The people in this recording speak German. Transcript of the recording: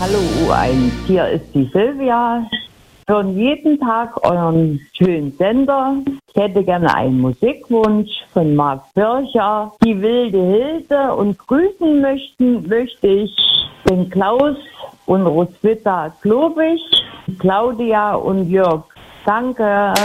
Hallo U1, hier ist die Silvia. Hören jeden Tag euren schönen Sender. Ich hätte gerne einen Musikwunsch von Marc Bircher. Die wilde Hilde, und grüßen möchte ich den Klaus und Roswitha Klobig, Claudia und Jörg. Danke.